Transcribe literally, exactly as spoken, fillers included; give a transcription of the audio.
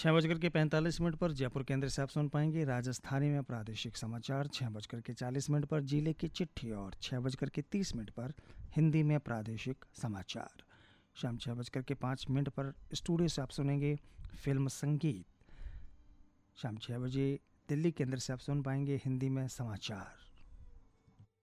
छः बजकर के पैंतालीस मिनट पर जयपुर केंद्र से आप सुन पाएंगे राजस्थानी में प्रादेशिक समाचार। छः बजकर के चालीस मिनट पर जिले की चिट्ठी और छः बजकर के तीस मिनट पर हिंदी में प्रादेशिक समाचार। शाम छः बजकर के पाँच मिनट पर स्टूडियो से आप सुनेंगे फिल्म संगीत। शाम छः बजे दिल्ली केंद्र से आप सुन पाएंगे हिंदी में समाचार।